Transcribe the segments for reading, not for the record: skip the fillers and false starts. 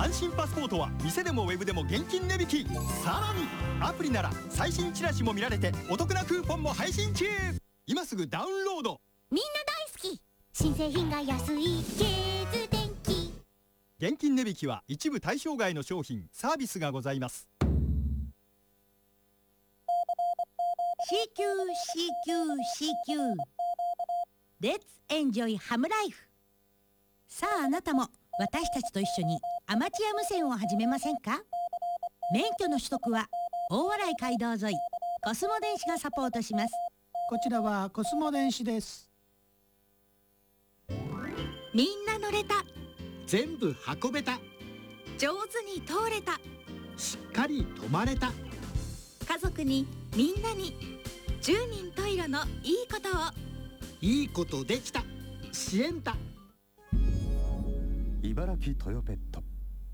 安心パスポートは店でもウェブでも現金値引き。さらにアプリなら最新チラシも見られてお得なクーポンも配信中。今すぐダウンロード。 みんな大好き新製品が安いケーズ電気。 現金値引きは一部対象外の商品サービスがございます。 CQCQCQ Let's enjoy ハムライフ。さああなたも私たちと一緒にアマチュア無線を始めませんか？免許の取得は大洗街道沿いコスモ電子がサポートします。 こちらはコスモ電子です。 みんな乗れた、 全部運べた、 上手に通れた、 しっかり止まれた、 家族にみんなに十人十色のいいことを。 いいことできた、支援だ。 茨城トヨペット。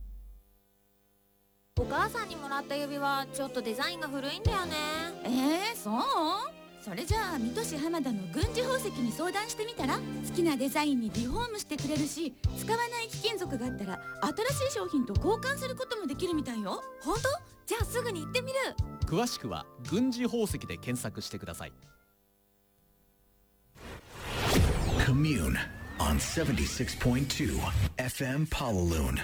お母さんにもらった指輪ちょっとデザインが古いんだよね。 そう？それじゃあ水戸市浜田の軍事宝石に相談してみたら？好きなデザインにリフォームしてくれるし、使わない貴金属があったら新しい商品と交換することもできるみたいよ。 本当？じゃあすぐに行ってみる。 詳しくは軍事宝石で検索してください。 Commune on 76.2 FM Pawaloon。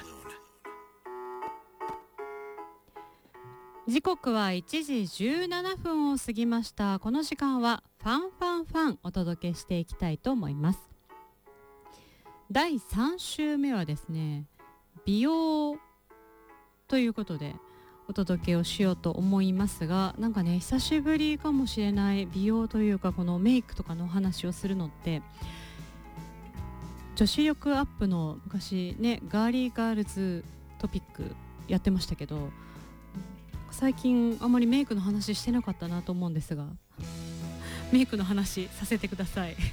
時刻は1時17分を過ぎました。この時間はファンファンファンお届けしていきたいと思います。第3週目はですね、美容ということでお届けをしようと思いますが、なんかね久しぶりかもしれない美容というかこのメイクとかのお話をするのって、女子力アップの昔ねガーリーガールズトピックやってましたけど、最近あまりメイクの話してなかったなと思うんですが、メイクの話させてください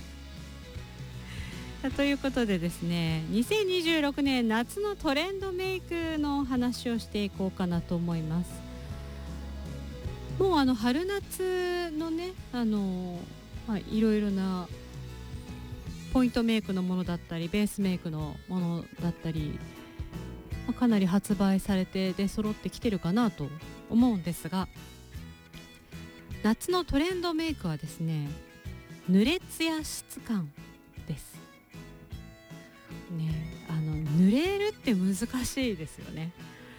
ということでですね、2026年夏のトレンドメイクの話をしていこうかなと思います。もう春夏のねいろいろなポイントメイクのものだったりベースメイクのものだったり、かなり発売されて出揃ってきてるかなと思うんですが、夏のトレンドメイクはですね、濡れツヤ質感ですね。濡れるって難しいですよね。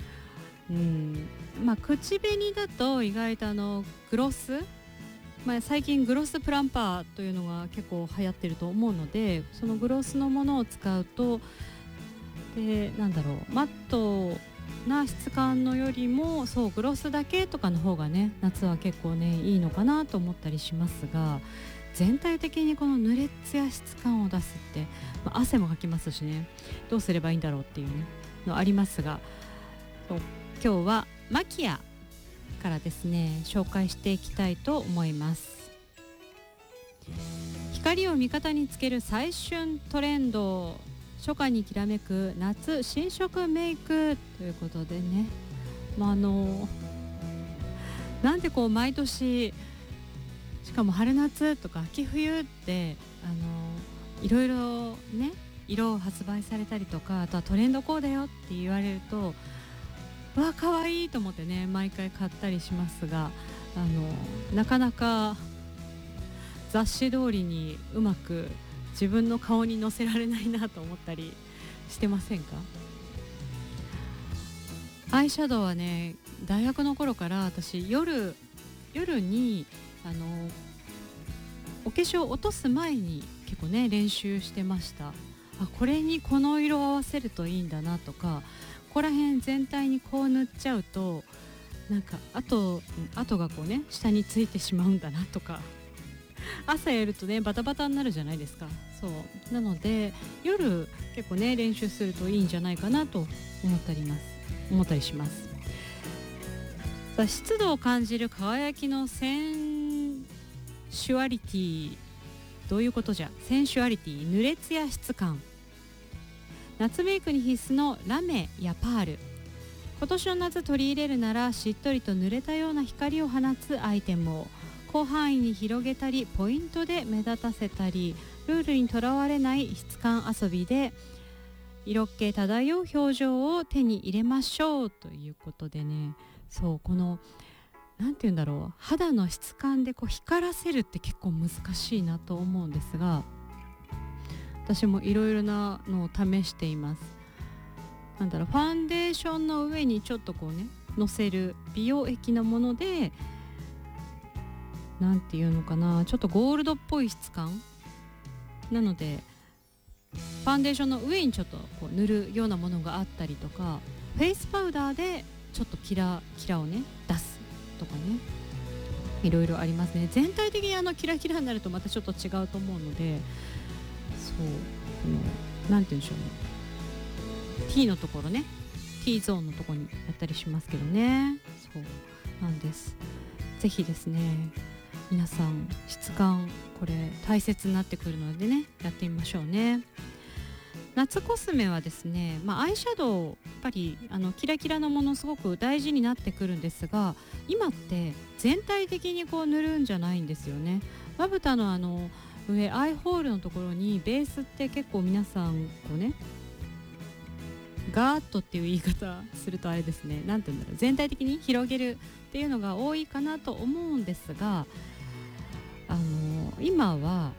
口紅だと意外とグロス、最近グロスプランパーというのが結構流行ってると思うので、そのグロスのものを使うとマットな質感のよりもグロスだけとかの方がね夏は結構ねいいのかなと思ったりしますが、全体的にこの濡れツヤ質感を出すって、汗もかきますしね、どうすればいいんだろうっていうねのありますが、今日はマキアからですね紹介していきたいと思います。光を味方につける最旬トレンド、初夏にきらめく夏新色メイクということでね、なんで毎年しかも春夏とか秋冬っていろいろね色を発売されたりとか、あとはトレンドこうだよって言われると可愛いと思ってね毎回買ったりしますが、なかなか雑誌通りにうまく自分の顔に乗せられないなと思ったりしてませんか？アイシャドウはね、大学の頃から私夜にお化粧落とす前に結構ね練習してました。これにこの色を合わせるといいんだなとか、ここら辺全体にこう塗っちゃうとなんか跡が下についてしまうんだなとか、朝やるとねバタバタになるじゃないですか。なので夜結構ね練習するといいんじゃないかなと思ったりします。湿度を感じる輝きのセンシュアリティ、どういうことじゃ？センシュアリティ、濡れツヤ質感、夏メイクに必須のラメやパール、今年の夏取り入れるならしっとりと濡れたような光を放つアイテムを広範囲に広げたり、ポイントで目立たせたり、ルールにとらわれない質感遊びで色気漂う表情を手に入れましょうということでね、そうこのなんていうんだろう、肌の質感でこう光らせるって結構難しいなと思うんですが、私もいろいろなのを試しています。なんだろう、ファンデーションの上にちょっとこうねのせる美容液のもので、なんていうのかな、ちょっとゴールドっぽい質感なので、ファンデーションの上にちょっとこう塗るようなものがあったりとか、フェイスパウダーでちょっとキラをね出すとかね、いろいろありますね。全体的にキラキラになるとまたちょっと違うと思うので、そうなんて言うんでしょうね、T のところね、 T ゾーンのところにやったりしますけどね。そうなんです。ぜひですね、皆さん質感これ大切になってくるのでね、やってみましょうね。夏コスメはですね、アイシャドウやっぱりキラキラのものすごく大事になってくるんですが、今って全体的にこう塗るんじゃないんですよね。まぶたの上アイホールのところにベースって結構皆さんこうねガーッとっていう言い方するとあれですね、なんていうんだろう、全体的に広げるっていうのが多いかなと思うんですが、今は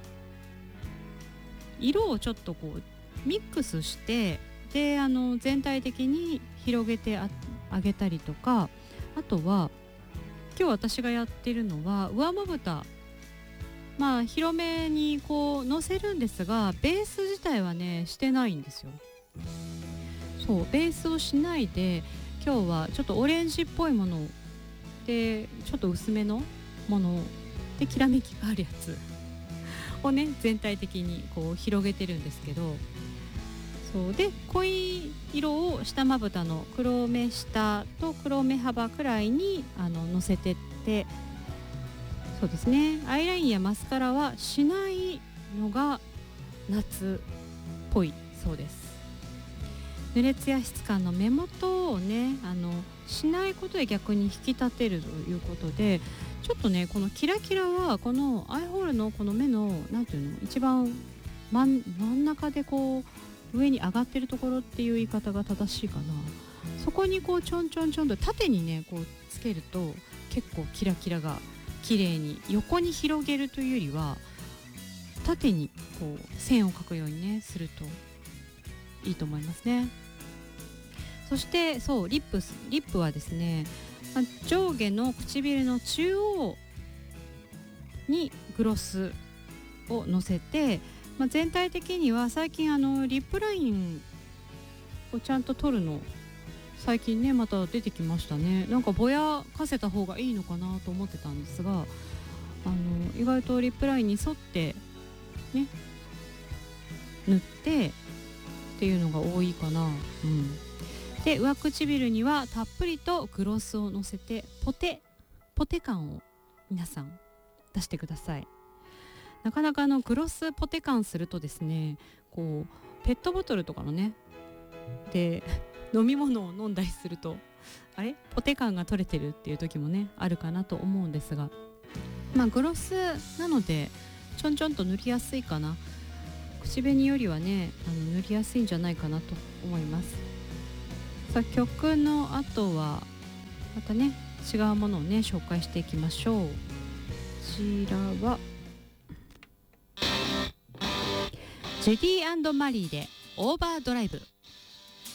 色をちょっとこうミックスして、で全体的に広げてあげたりとか、あとは今日私がやってるのは上まぶた、広めにこうのせるんですが、ベース自体はねしてないんですよ。そうベースをしないで、今日はちょっとオレンジっぽいもので、ちょっと薄めのものできらめきがあるやつをね全体的にこう広げてるんですけど、そうで濃い色を下まぶたの黒目下と黒目幅くらいにのせてって、そうですね、アイラインやマスカラはしないのが夏っぽいそうです。濡れツヤ質感の目元をねしないことで逆に引き立てるということで、ちょっとねこのキラキラはこのアイホールのこの目のなんていうの、一番真ん中でこう上に上がってるところっていう言い方が正しいかな。そこにこうちょんちょんちょんと縦にねこうつけると結構キラキラが綺麗に横に広げるというよりは縦にこう線を描くようにねするといいと思いますね。そしてそうリップはですね、上下の唇の中央にグロスをのせて、全体的には最近リップラインをちゃんと取るの最近ねまた出てきましたね。なんかぼやかせた方がいいのかなと思ってたんですが、意外とリップラインに沿ってね塗ってっていうのが多いかな。で上唇にはたっぷりとグロスをのせてポテ感を皆さん出してください。なかなかグロスポテ感するとですね、こうペットボトルとかのねで飲み物を飲んだりするとあれポテ感が取れてるっていう時もねあるかなと思うんですが、グロスなのでちょんちょんと塗りやすいかな。口紅よりはね塗りやすいんじゃないかなと思います。さあ曲の後はまたね違うものをね紹介していきましょう。こちらはジェディ&マリーでオーバードライブ。